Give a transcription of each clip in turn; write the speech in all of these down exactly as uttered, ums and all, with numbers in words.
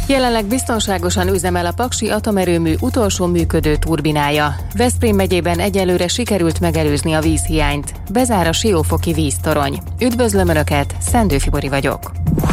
Jelenleg biztonságosan üzemel a Paksi atomerőmű utolsó működő turbinája. Veszprém megyében egyelőre sikerült megelőzni a vízhiányt. Bezár a Siófoki víztorony. Üdvözlöm Önöket, Szendő Fibori vagyok.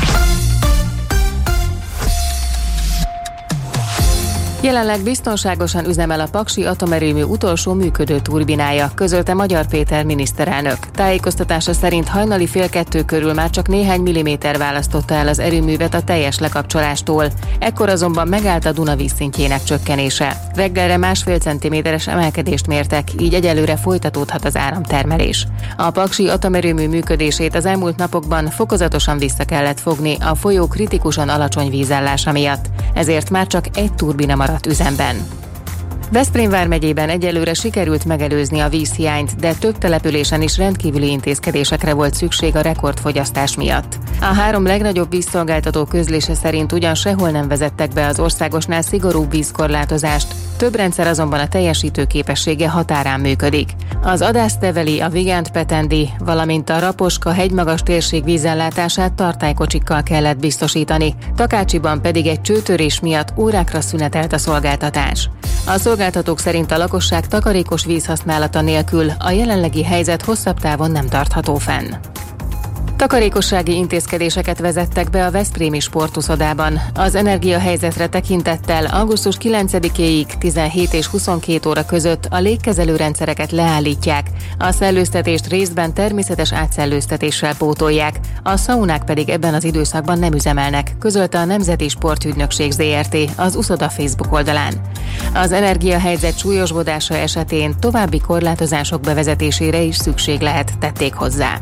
Jelenleg biztonságosan üzemel a Paksi atomerőmű utolsó működő turbinája, közölte Magyar Péter miniszterelnök. Tájékoztatása szerint hajnali fél kettő körül már csak néhány milliméter választotta el az erőművet a teljes lekapcsolástól. Ekkor azonban megállt a Duna vízszintjének csökkenése. Reggelre másfél centiméteres emelkedést mértek, így egyelőre folytatódhat az áramtermelés. A Paksi atomerőmű működését az elmúlt napokban fokozatosan vissza kellett fogni a folyó kritikusan alacsony vízállása miatt, ezért már csak egy turbina maradt üzemben. Veszprém vármegyében egyelőre sikerült megelőzni a vízhiányt, de több településen is rendkívüli intézkedésekre volt szükség a rekordfogyasztás miatt. A három legnagyobb vízszolgáltató közlése szerint ugyan sehol nem vezettek be az országosnál szigorúbb vízkorlátozást, több rendszer azonban a teljesítő képessége határán működik. Az Adászteveli, a Vigánt-Petendi, valamint a Raposka hegymagas térség vízellátását tartálykocsikkal kellett biztosítani, Takácsiban pedig egy csőtörés miatt órákra szünetelt a szolgáltatás. A szolgáltatók szerint a lakosság takarékos vízhasználata nélkül a jelenlegi helyzet hosszabb távon nem tartható fenn. Takarékossági intézkedéseket vezettek be a veszprémi sportuszodában. Az energiahelyzetre tekintettel augusztus kilencedikéig tizenhét és huszonkét óra között a légkezelő rendszereket leállítják, a szellőztetést részben természetes átszellőztetéssel pótolják, a szaunák pedig ebben az időszakban nem üzemelnek, közölte a Nemzeti Sportügynökség zé er té az uszoda Facebook oldalán. Az energiahelyzet súlyosbodása esetén további korlátozások bevezetésére is szükség lehet, tették hozzá.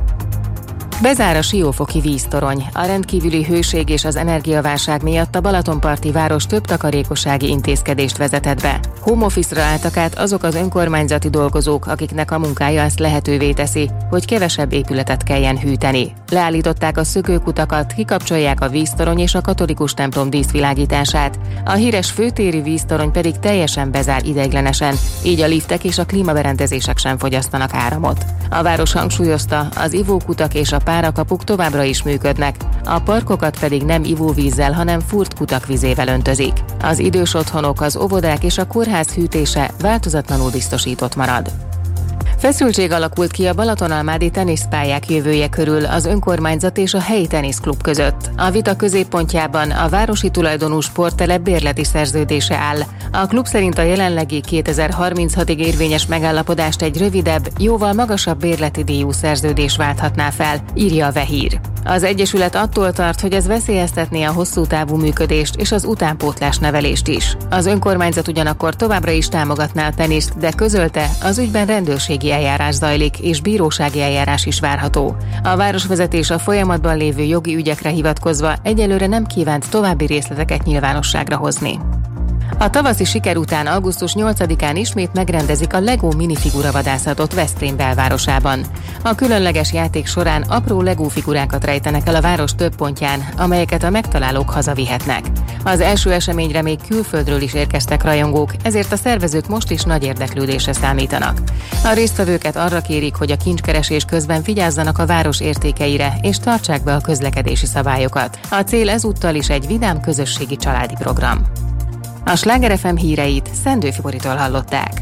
Bezár a Siófoki víztorony. A rendkívüli hőség és az energiaválság miatt a Balatonparti város több takarékossági intézkedést vezetett be. Home office-ra álltak át azok az önkormányzati dolgozók, akiknek a munkája ezt lehetővé teszi, hogy kevesebb épületet kelljen hűteni. Leállították a szökőkutakat, kikapcsolják a víztorony és a katolikus templom díszvilágítását. A híres főtéri víztorony pedig teljesen bezár ideiglenesen, így a liftek és a klímaberendezések sem fogyasztanak áramot. A város hangsúlyozta, az ivókutak és a párakapuk továbbra is működnek, a parkokat pedig nem ivóvízzel, hanem fúrt kutak vizével öntözik. Az idős otthonok, az óvodák és a kórház hűtése változatlanul biztosított marad. Feszültség alakult ki a balatonalmádi teniszpályák jövője körül az önkormányzat és a helyi teniszklub között. A vita középpontjában a városi tulajdonú sporttelep bérleti szerződése áll. A klub szerint a jelenlegi kétezer-harminchatig érvényes megállapodást egy rövidebb, jóval magasabb bérleti díjú szerződés válthatná fel, írja a Vehír. Az egyesület attól tart, hogy ez veszélyeztetné a hosszú távú működést és az utánpótlás nevelést is. Az önkormányzat ugyanakkor továbbra is támogatná a teniszt, de közölte, az ügyben rendőrségi eljárás zajlik, és bírósági eljárás is várható. A városvezetés a folyamatban lévő jogi ügyekre hivatkozva egyelőre nem kívánt további részleteket nyilvánosságra hozni. A tavaszi siker után augusztus nyolcadikán ismét megrendezik a Lego minifigura vadászatot Veszprém belvárosában. A különleges játék során apró Lego figurákat rejtenek el a város több pontján, amelyeket a megtalálók hazavihetnek. Az első eseményre még külföldről is érkeztek rajongók, ezért a szervezők most is nagy érdeklődésre számítanak. A résztvevőket arra kérik, hogy a kincskeresés közben vigyázzanak a város értékeire és tartsák be a közlekedési szabályokat. A cél ezúttal is egy vidám közösségi családi program. A Sláger ef em híreit Szendő Fiboritól hallották.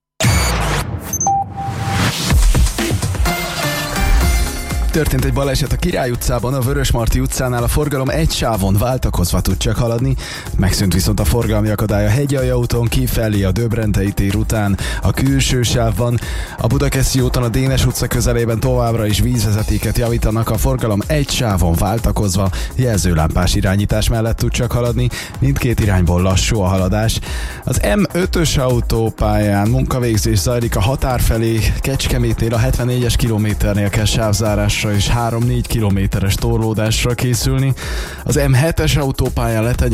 Történt egy baleset a Király utcában, a Vörösmarty utcánál a forgalom egy sávon váltakozva tud csak haladni, megszűnt viszont a forgalmi akadály a Hegyalja úton kifelé a Döbrentei tér után, a külső sávban, a Budakeszi úton a Dénes utca közelében továbbra is vízvezetéket javítanak, a forgalom egy sávon váltakozva, jelzőlámpás irányítás mellett tud csak haladni, mindkét irányból lassú a haladás. Az em ötös autópályán munkavégzés zajlik a határ felé, Kecskemétnél a hetvennégyes kilométernél kell sávzárás és három-négy kilométeres torlódásra készülni. Az em hetes autópályán letegy